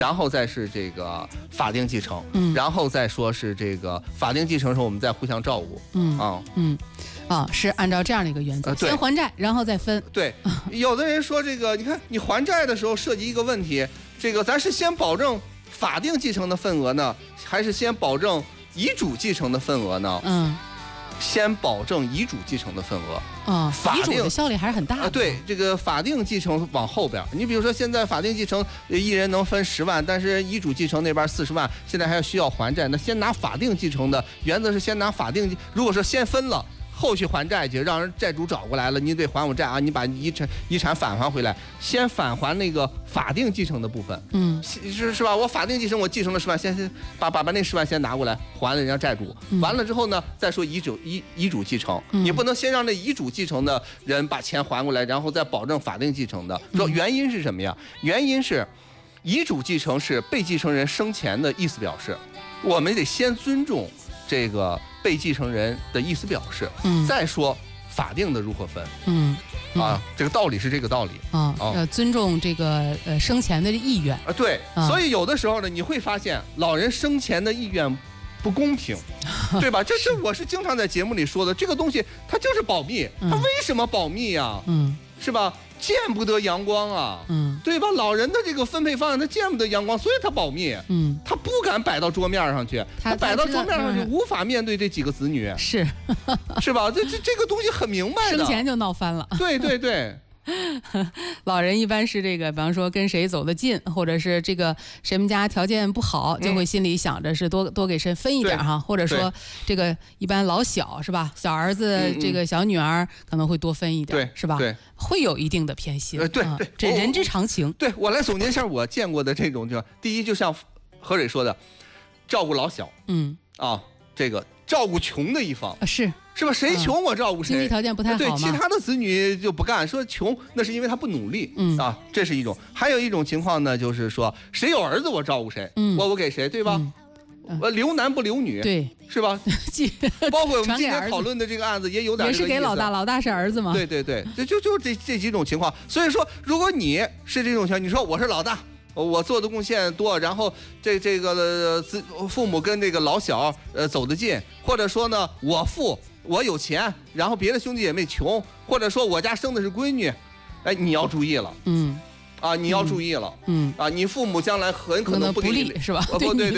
然后再是这个法定继承，然后再说是这个法定继承时候我们再互相照顾， 是按照这样的一个原则，先还债，然后再分。 对，有的人说这个，你看你还债的时候涉及一个问题，这个咱是先保证法定继承的份额呢，还是先保证遗嘱继承的份额呢？先保证遗嘱继承的份额。 遗嘱的效力还是很大的。 对，这个法定继承往后边，你比如说现在法定继承一人能分10万，但是遗嘱继承那边40万，现在还需要还债，那先拿法定继承的原则是先拿法定，如果说先分了。后续还债去，让人债主找过来了，你得还我债啊！你把遗产返还回来，先返还那个法定继承的部分，是吧？我法定继承，我继承了10万，先把那10万先拿过来还了人家债主，完了之后呢，再说遗嘱继承，你不能先让那遗嘱继承的人把钱还过来，然后再保证法定继承的。说原因是什么呀？原因是遗嘱继承是被继承人生前的意思表示，我们得先尊重这个被继承人的意思表示，再说法定的如何分，这个道理是这个道理要尊重这个生前的意愿对，所以有的时候呢，你会发现老人生前的意愿不公平，对吧？这我是经常在节目里说的，这个东西它就是保密，它为什么保密呀？是吧？见不得阳光啊，对吧？老人的这个分配方案他见不得阳光，所以他保密，他不敢摆到桌面上去，他摆到桌面上去无法面对这几个子女，是吧？这个东西很明白的， 生前就闹翻了， 对。 老人一般是这个，比方说跟谁走得近，或者是这个谁们家条件不好，就会心里想着是多给谁分一点哈，或者说这个一般老小是吧，小儿子这个小女儿可能会多分一点，是吧？对，会有一定的偏心， 对， 这人之常情。 对，我来总结一下我见过的这种，就第一，就像何蕊说的，照顾老小，这个照顾穷的一方是吧？谁穷我照顾谁， 经济条件不太好嘛。 对，其他的子女就不干，说穷那是因为他不努力，这是一种。还有一种情况呢，就是说谁有儿子我照顾谁，我给谁，对吧？我留男不留女， 对， 是吧？包括我们今天讨论的这个案子也有点也是给老大，老大是儿子吗？ 对，就这几种情况。所以说，如果你是这种情况，你说我是老大。我做的贡献多，然后这个父母跟这个老小走得近，或者说呢我有钱，然后别的兄弟姐妹穷，或者说我家生的是闺女，你要注意了，你要注意了，你父母将来很可能不利，是吧？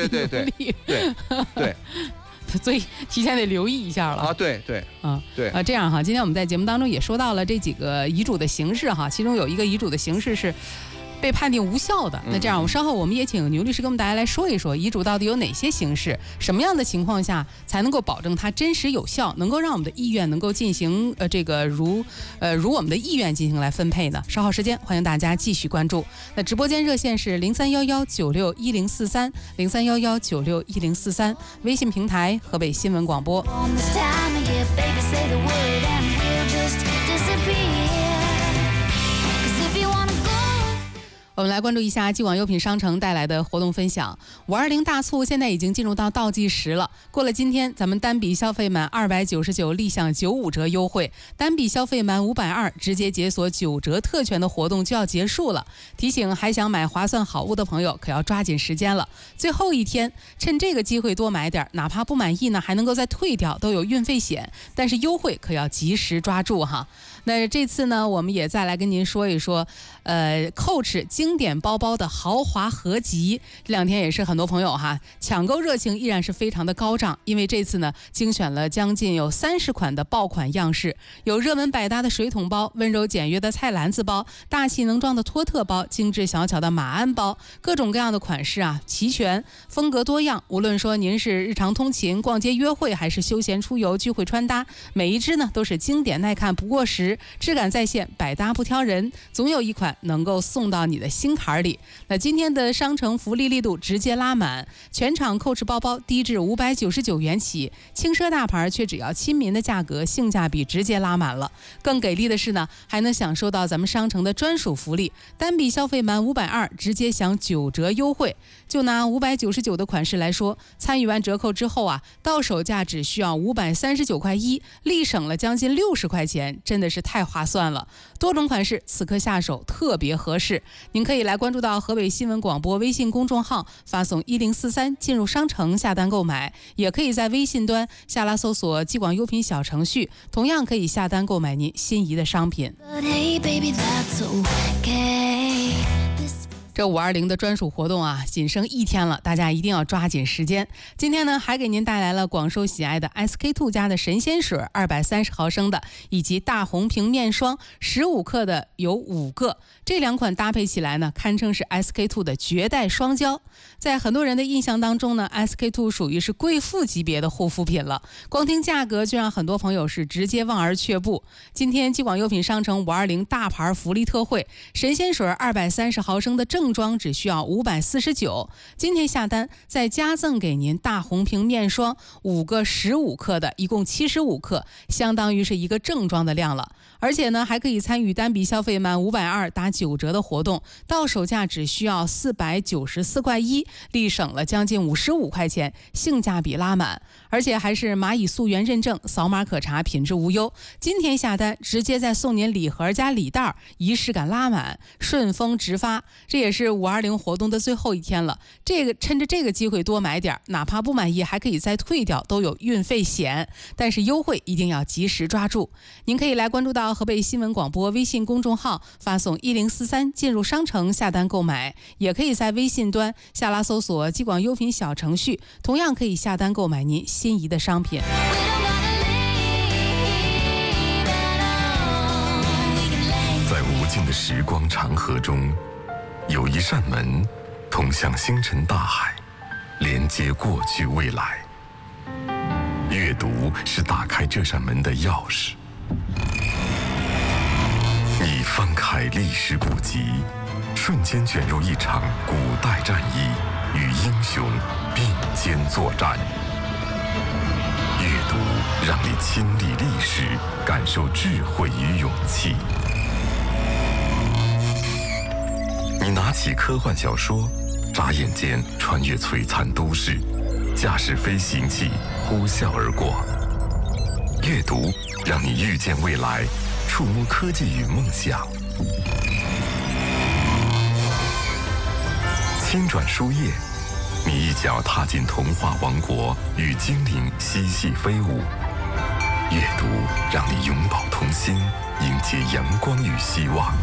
对。 所以提前得留意一下了对， 这样哈，今天我们在节目当中也说到了这几个遗嘱的形式哈，其中有一个遗嘱的形式是被判定无效的。那这样，稍后我们也请牛律师跟我们大家来说一说遗嘱到底有哪些形式，什么样的情况下才能够保证它真实有效，能够让我们的意愿能够进行这个如我们的意愿进行来分配呢？稍后时间，欢迎大家继续关注。那直播间热线是0311961043，0311961043，微信平台河北新闻广播。我们来关注一下既往优品商城带来的活动分享。520大促现在已经进入到倒计时了，过了今天，咱们单笔消费满299立享95折优惠，单笔消费满520直接解锁9折特权的活动就要结束了。提醒还想买划算好物的朋友，可要抓紧时间了，最后一天，趁这个机会多买点，哪怕不满意呢，还能够再退掉，都有运费险，但是优惠可要及时抓住哈。那这次呢，我们也再来跟您说一说，Coach 经典包包的豪华合集。这两天也是很多朋友哈，抢购热情依然是非常的高涨，因为这次呢，精选了将近有30款的爆款样式，有热门百搭的水桶包，温柔简约的菜篮子包，大气能装的托特包，精致小巧的马鞍包，各种各样的款式啊，齐全，风格多样。无论说您是日常通勤、逛街约会，还是休闲出游、聚会穿搭，每一支呢都是经典耐看不过时，质感在线，百搭不挑人，总有一款能够送到你的心坎里。那今天的商城福利力度直接拉满，全场Coach包包低至599元起，轻奢大牌却只要亲民的价格，性价比直接拉满了。更给力的是呢，还能享受到咱们商城的专属福利，单笔消费满520直接享9折优惠。就拿599的款式来说，参与完折扣之后啊，到手价只需要539块1，立省了将近60块钱，真的是太划算了，多种款式此刻下手特别合适。您可以来关注到河北新闻广播微信公众号，发送1043进入商城下单购买，也可以在微信端下拉搜索既广优品小程序，同样可以下单购买您心仪的商品。这520的专属活动啊，仅剩1天了，大家一定要抓紧时间。今天呢，还给您带来了广受喜爱的 SK-II 家的神仙水230毫升的，以及大红瓶面霜15克的有5个，这2款搭配起来呢，堪称是 SK-II 的绝代双骄。在很多人的印象当中呢， SK-II 属于是贵妇级别的护肤品了，光听价格就让很多朋友是直接望而却步。今天既广优品商城520大牌福利特惠，神仙水230毫升的正装只需要549，今天下单再加赠给您大红瓶面霜5个15克的，一共75克，相当于是一个正装的量了。而且呢，还可以参与单笔消费满520打9折的活动，到手价只需要494块1，立省了将近55块钱，性价比拉满，而且还是蚂蚁溯源认证，扫码可查，品质无忧。今天下单直接再送您礼盒加礼袋，仪式感拉满，顺丰直发。这也是520活动的最后1天了，趁着这个机会多买点，哪怕不满意还可以再退掉，都有运费险，但是优惠一定要及时抓住。您可以来关注到河北新闻广播微信公众号，发送1043进入商城下单购买，也可以在微信端下拉搜索既广优品小程序，同样可以下单购买您心仪的商品。 在无尽的时光长河中，有一扇门通向星辰大海，连接过去未来。阅读是打开这扇门的钥匙。你翻开历史古籍，瞬间卷入一场古代战役，与英雄并肩作战。阅读让你亲历历史，感受智慧与勇气。你拿起科幻小说，眨眼间穿越璀璨都市，驾驶飞行器呼啸而过。阅读让你遇见未来，触摸科技与梦想。轻转书页，你一脚踏进童话王国，与精灵嬉戏飞舞。阅读让你永葆童心，迎接阳光与希望。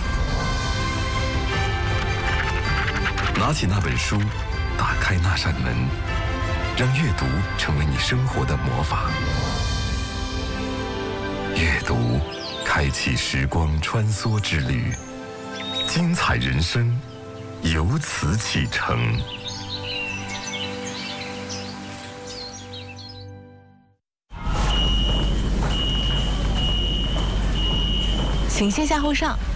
拿起那本书，打开那扇门，让阅读成为你生活的魔法。阅读开启时光穿梭之旅，精彩人生由此启程。 请先下后上，